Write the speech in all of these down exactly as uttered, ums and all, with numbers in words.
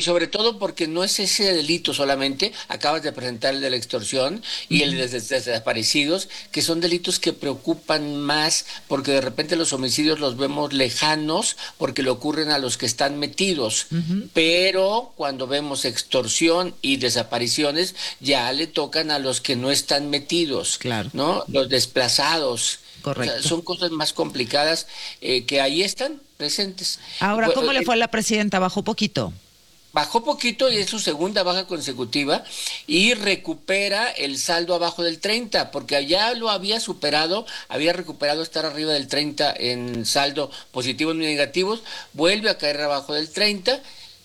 sobre todo porque no es ese delito solamente, acabas de presentar el de la extorsión y el de des- desaparecidos, que son delitos que preocupan más porque de repente los homicidios los vemos lejanos porque le ocurren a los que están metidos. Ujú, Pero cuando vemos extorsión y desapariciones, ya le tocan a los que no están metidos, claro, ¿no? Los desplazados. O sea, correcto. son cosas más complicadas eh, que ahí están presentes. Ahora, Pues, ¿cómo le eh, fue a la presidenta? ¿Bajó poquito? Bajó poquito y es su segunda baja consecutiva y recupera el saldo abajo del treinta, porque allá lo había superado, había recuperado estar arriba del treinta en saldo positivos y negativos, vuelve a caer abajo del treinta,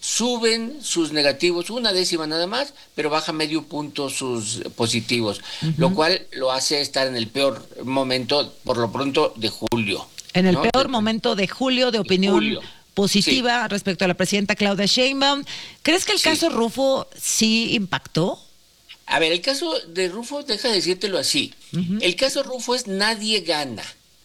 suben sus negativos una décima nada más, pero baja medio punto sus positivos, lo Ujú. cual lo hace estar en el peor momento, por lo pronto, de julio, En el ¿no? peor De, momento de julio de de opinión julio. Sí. positiva respecto a la presidenta Claudia Sheinbaum. ¿Crees que el Sí. caso Rufo sí impactó? A ver, el caso de Rufo, deja de decírtelo así. Ujú. El caso Rufo es nadie gana.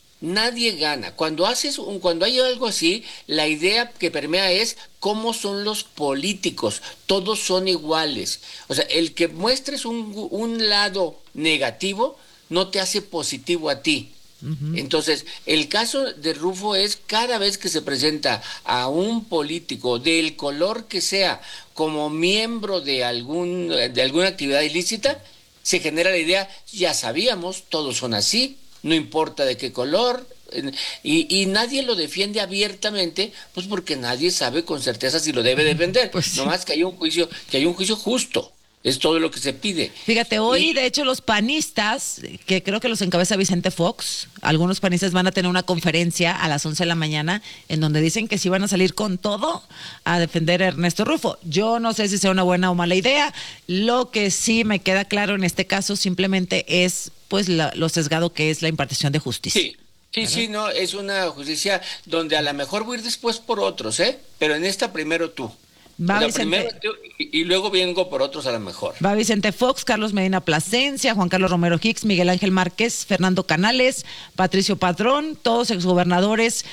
Nadie gana. Cuando haces un, cuando hay algo así, la idea que permea es cómo son los políticos. Todos son iguales. O sea, el que muestres un, un lado negativo no te hace positivo a ti. Ujú. Entonces, el caso de Rufo es cada vez que se presenta a un político del color que sea como miembro de algún de alguna actividad ilícita, se genera la idea, ya sabíamos, todos son así, no importa de qué color, eh, y, y nadie lo defiende abiertamente, pues porque nadie sabe con certeza si lo debe defender, Pues sí. nomás que hay un juicio, que hay un juicio justo, es todo lo que se pide. Fíjate, hoy Y de hecho los panistas, que creo que los encabeza Vicente Fox, algunos panistas van a tener una conferencia a las once de la mañana en donde dicen que sí van a salir con todo a defender a Ernesto Rufo. Yo no sé si sea una buena o mala idea. Lo que sí me queda claro en este caso simplemente es pues la- lo sesgado que es la impartición de justicia, sí, sí, ¿verdad? sí, no, es una justicia donde a lo mejor voy a ir después por otros, ¿eh? Pero en esta primero tú. O Va sea, primero Vicente, tú y, y luego vengo por otros a lo mejor. Va Vicente Fox, Carlos Medina Plasencia, Juan Carlos Romero Hicks, Miguel Ángel Márquez, Fernando Canales, Patricio Padrón, todos exgobernadores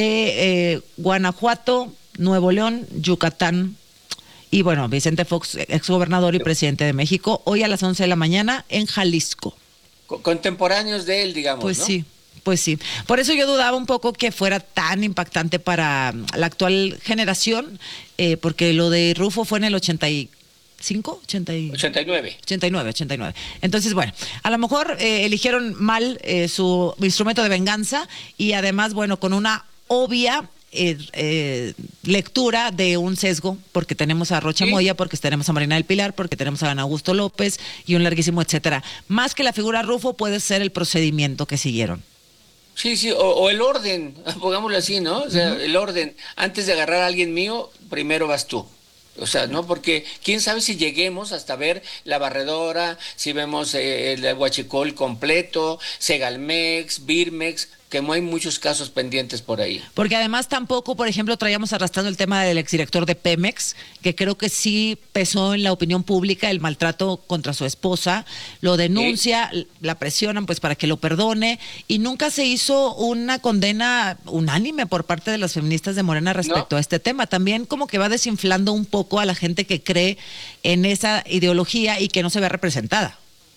de eh, Guanajuato, Nuevo León, Yucatán. Y bueno, Vicente Fox, exgobernador y presidente de México, hoy a las once de la mañana en Jalisco. Co- contemporáneos de él, digamos, Pues ¿no? sí, pues sí. Por eso yo dudaba un poco que fuera tan impactante para la actual generación, eh, porque lo de Rufo fue en el ochenta y cinco, ochenta y ochenta y nueve. ochenta y nueve, ochenta y nueve. Entonces, bueno, a lo mejor eh, eligieron mal eh, su instrumento de venganza y además, bueno, con una obvia eh, eh, lectura de un sesgo, porque tenemos a Rocha Sí, Moya, porque tenemos a Marina del Pilar, porque tenemos a Ana Augusto López y un larguísimo etcétera. Más que la figura Rufo puede ser el procedimiento que siguieron. sí, sí, o, o el orden, pongámoslo así, ¿no? O sea, Ujú. el orden. Antes de agarrar a alguien mío, primero vas tú. O sea, ¿no? Porque quién sabe si lleguemos hasta ver la barredora, si vemos eh, el huachicol completo, Segalmex, Birmex, que no hay muchos casos pendientes por ahí. Porque además tampoco, por ejemplo, traíamos arrastrando el tema del exdirector de Pemex, que creo que sí pesó en la opinión pública el maltrato contra su esposa, lo ¿Sí? denuncia, la presionan pues para que lo perdone y nunca se hizo una condena unánime por parte de las feministas de Morena ¿No? respecto a este tema. También como que va desinflando un poco a la gente que cree en esa ideología y que no se ve representada.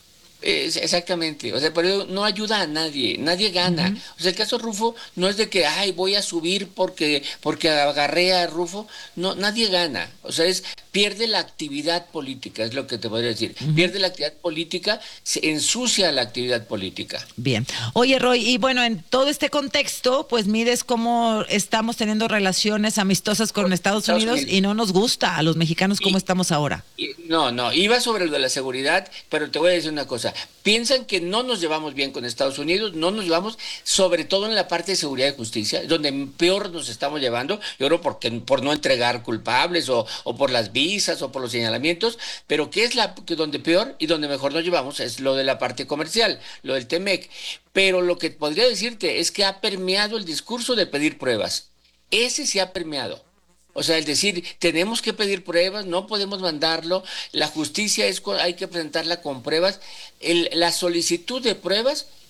Es- exactamente, o sea, pero no ayuda a nadie, nadie gana. Ujú. O sea, el caso Rufo no es de que, ay, voy a subir porque, porque agarré a Rufo, no, nadie gana. O sea, es, pierde la actividad política, es lo que te podría decir. Ujú. Pierde la actividad política, se ensucia la actividad política. Bien. Oye, Roy, y bueno, en todo este contexto, pues mides cómo estamos teniendo relaciones amistosas con Con Estados Estados Unidos Unidos. y no nos gusta a los mexicanos cómo Y, estamos ahora. y- no, no, iba sobre lo de la seguridad, pero te voy a decir una cosa. Piensan que no nos llevamos bien con Estados Unidos, no nos llevamos, sobre todo en la parte de seguridad y justicia, donde peor nos estamos llevando, yo creo porque, por no entregar culpables o, o por las visas o por los señalamientos, pero que es la que donde peor y donde mejor nos llevamos es lo de la parte comercial, lo del Temec. Pero lo que podría decirte es que ha permeado el discurso de pedir pruebas. Ese sí ha permeado. O sea, el decir, tenemos que pedir pruebas, no podemos mandarlo, la justicia es, cu- hay que presentarla con pruebas. El- la solicitud de pruebas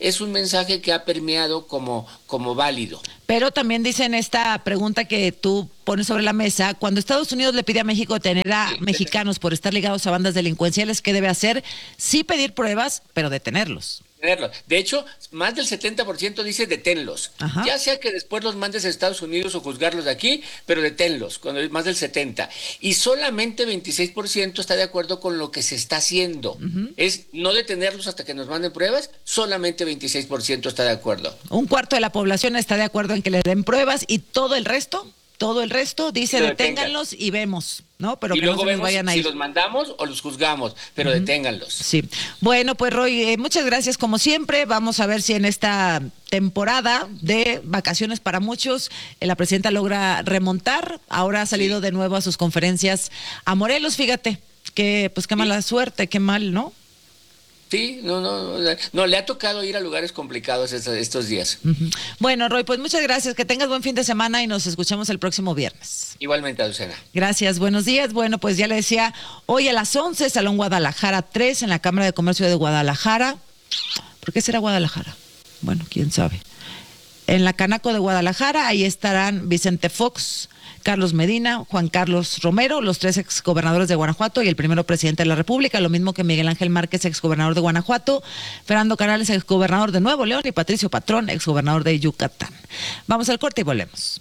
es un mensaje que ha permeado como, como válido. Pero también dicen esta pregunta que tú pones sobre la mesa, cuando Estados Unidos le pide a México detener a sí, mexicanos por estar ligados a bandas delincuenciales, ¿qué debe hacer? Sí pedir pruebas, pero detenerlos. De hecho, más del setenta por ciento dice deténlos. Ajá. Ya sea que después los mandes a Estados Unidos o juzgarlos de aquí, pero deténlos, cuando es más del setenta por ciento. Y solamente veintiséis por ciento está de acuerdo con lo que se está haciendo. Uh-huh. Es no detenerlos hasta que nos manden pruebas, solamente veintiséis por ciento está de acuerdo. Un cuarto de la población está de acuerdo en que le den pruebas y todo el resto... Todo el resto dice deténganlos y vemos, ¿no? Pero y que luego no se vemos vayan a ir. Si los mandamos o los juzgamos, pero uh-huh. deténganlos. Sí. Bueno, pues Roy, eh, muchas gracias como siempre. Vamos a ver si en esta temporada de vacaciones para muchos eh, la presidenta logra remontar. Ahora ha salido sí. de nuevo a sus conferencias a Morelos, fíjate, que pues qué mala sí. suerte, qué mal, ¿no? Sí, no, no, no, no, le ha tocado ir a lugares complicados estos, estos días. Uh-huh. Bueno, Roy, pues muchas gracias, que tengas buen fin de semana y nos escuchamos el próximo viernes. Igualmente, Azucena. Gracias, buenos días. Bueno, pues ya le decía, hoy a las once, Salón Guadalajara tres, en la Cámara de Comercio de Guadalajara. ¿Por qué será Guadalajara? Bueno, quién sabe. En la Canaco de Guadalajara, ahí estarán Vicente Fox, Carlos Medina, Juan Carlos Romero, los tres exgobernadores de Guanajuato y el primero presidente de la República, lo mismo que Miguel Ángel Márquez, exgobernador de Guanajuato, Fernando Canales, exgobernador de Nuevo León y Patricio Patrón, exgobernador de Yucatán. Vamos al corte y volvemos.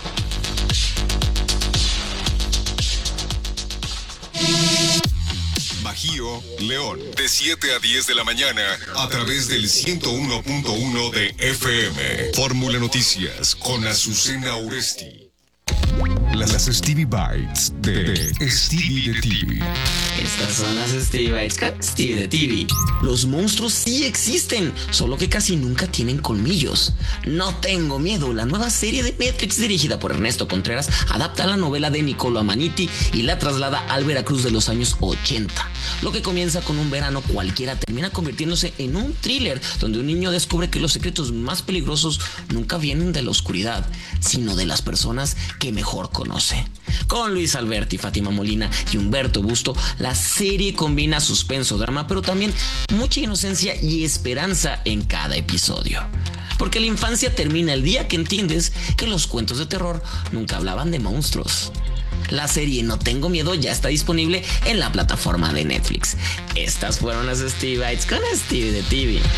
Bajío, León, de siete a diez de la mañana, a través del ciento uno punto uno de F M. Fórmula Noticias, con Azucena Oresti. Las Stevie Bites de Stevie de T V. Estas son las Stevie Bites con Stevie de T V. Los monstruos sí existen, solo que casi nunca tienen colmillos. No tengo miedo, la nueva serie de Netflix dirigida por Ernesto Contreras adapta la novela de Niccolo Amaniti y la traslada al Veracruz de los años ochenta. Lo que comienza con un verano cualquiera termina convirtiéndose en un thriller donde un niño descubre que los secretos más peligrosos nunca vienen de la oscuridad, sino de las personas que mejor conoce. Con Luis Alberti, Fátima Molina y Humberto Busto, la serie combina suspenso, drama, pero también mucha inocencia y esperanza en cada episodio. Porque la infancia termina el día que entiendes que los cuentos de terror nunca hablaban de monstruos. La serie No Tengo Miedo ya está disponible en la plataforma de Netflix. Estas fueron las Stevie Bites con Stevie de T V.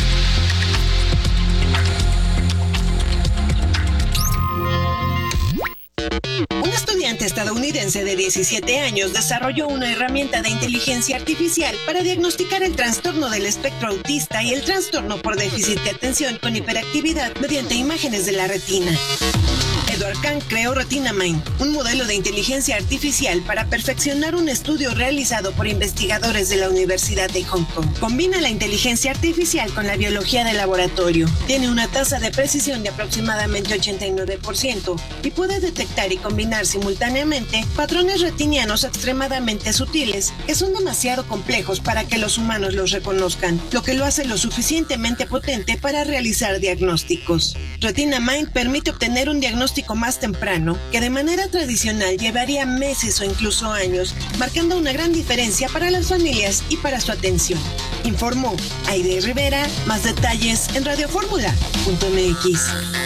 Un estudiante estadounidense de diecisiete años desarrolló una herramienta de inteligencia artificial para diagnosticar el trastorno del espectro autista y el trastorno por déficit de atención con hiperactividad mediante imágenes de la retina. Edward Kahn creó RetinaMind, un modelo de inteligencia artificial para perfeccionar un estudio realizado por investigadores de la Universidad de Hong Kong. Combina la inteligencia artificial con la biología de laboratorio. Tiene una tasa de precisión de aproximadamente ochenta y nueve por ciento y puede detectar y combinar simultáneamente patrones retinianos extremadamente sutiles que son demasiado complejos para que los humanos los reconozcan, lo que lo hace lo suficientemente potente para realizar diagnósticos. RetinaMind permite obtener un diagnóstico más temprano que de manera tradicional llevaría meses o incluso años, marcando una gran diferencia para las familias y para su atención. Informó Aide Rivera. Más detalles en radiofórmula punto m x.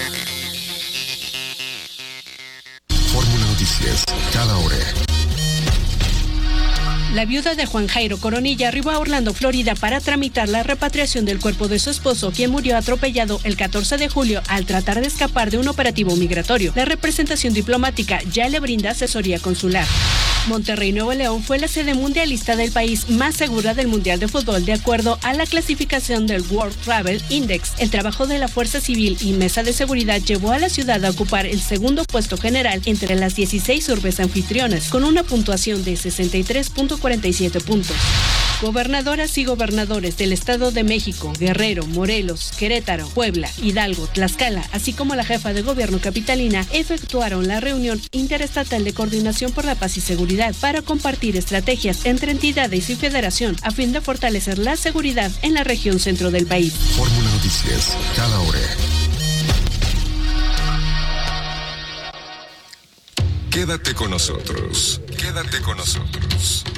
Fórmula Noticias, cada hora. La viuda de Juan Jairo Coronilla arribó a Orlando, Florida, para tramitar la repatriación del cuerpo de su esposo, quien murió atropellado el catorce de julio al tratar de escapar de un operativo migratorio. La representación diplomática ya le brinda asesoría consular. Monterrey, Nuevo León, fue la sede mundialista del país más segura del Mundial de Fútbol, de acuerdo a la clasificación del World Travel Index. El trabajo de la Fuerza Civil y Mesa de Seguridad llevó a la ciudad a ocupar el segundo puesto general entre las dieciséis urbes anfitrionas, con una puntuación de sesenta y tres punto cuarenta y siete puntos. Gobernadoras y gobernadores del Estado de México, Guerrero, Morelos, Querétaro, Puebla, Hidalgo, Tlaxcala, así como la jefa de gobierno capitalina, efectuaron la reunión interestatal de coordinación por la paz y seguridad para compartir estrategias entre entidades y federación a fin de fortalecer la seguridad en la región centro del país. Fórmula Noticias, cada hora. Quédate con nosotros. Quédate con nosotros.